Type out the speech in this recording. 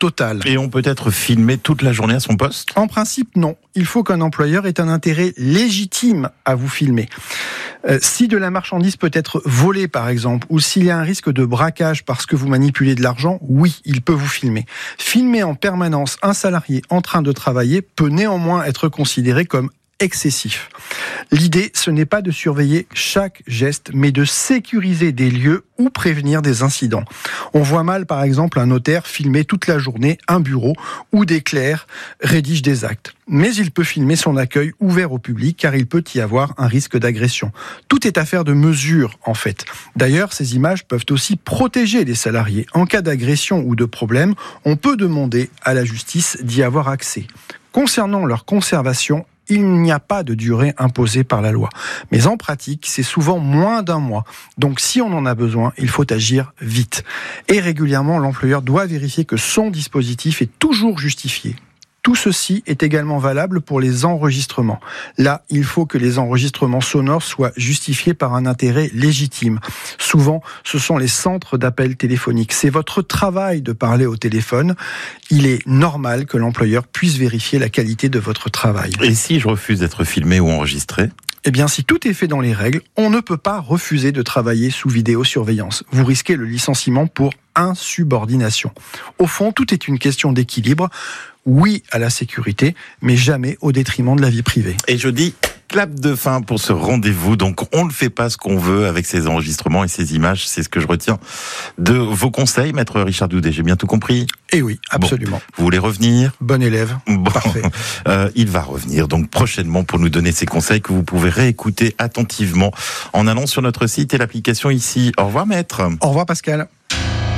total. Et on peut être filmé toute la journée à son poste ? En principe, non. Il faut qu'un employeur ait un intérêt légitime à vous filmer. Si de la marchandise peut être volée, par exemple, ou s'il y a un risque de braquage parce que vous manipulez de l'argent, oui, il peut vous filmer. Filmer en permanence un salarié en train de travailler peut néanmoins être considéré comme excessif. L'idée, ce n'est pas de surveiller chaque geste, mais de sécuriser des lieux ou prévenir des incidents. On voit mal, par exemple, un notaire filmer toute la journée un bureau où des clercs rédigent des actes. Mais il peut filmer son accueil ouvert au public, car il peut y avoir un risque d'agression. Tout est affaire de mesure, en fait. D'ailleurs, ces images peuvent aussi protéger les salariés. En cas d'agression ou de problème, on peut demander à la justice d'y avoir accès. Concernant leur conservation, il n'y a pas de durée imposée par la loi. Mais en pratique, c'est souvent moins d'un mois. Donc si on en a besoin, il faut agir vite. Et régulièrement, l'employeur doit vérifier que son dispositif est toujours justifié. Tout ceci est également valable pour les enregistrements. Là, il faut que les enregistrements sonores soient justifiés par un intérêt légitime. Souvent, ce sont les centres d'appel téléphoniques. C'est votre travail de parler au téléphone. Il est normal que l'employeur puisse vérifier la qualité de votre travail. Et si je refuse d'être filmé ou enregistré ? Eh bien, si tout est fait dans les règles, on ne peut pas refuser de travailler sous vidéosurveillance. Vous risquez le licenciement pour insubordination. Au fond, tout est une question d'équilibre. Oui à la sécurité, mais jamais au détriment de la vie privée. Et je dis clap de fin pour ce rendez-vous. Donc, on ne fait pas ce qu'on veut avec ces enregistrements et ces images. C'est ce que je retiens de vos conseils, maître Richard Doudet. J'ai bien tout compris ? Eh oui, absolument. Bon, vous voulez revenir ? Bon élève. Bon. Parfait. Il va revenir donc prochainement pour nous donner ses conseils que vous pouvez réécouter attentivement en allant sur notre site et l'application ici. Au revoir, maître. Au revoir, Pascal.